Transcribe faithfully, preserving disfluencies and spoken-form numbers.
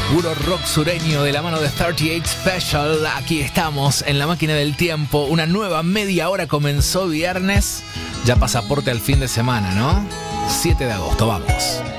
Puro rock sureño de la mano de treinta y ocho Special. Aquí estamos en la máquina del tiempo. Una nueva media hora comenzó viernes. Ya pasaporte al fin de semana, ¿no? siete de agosto, vamos.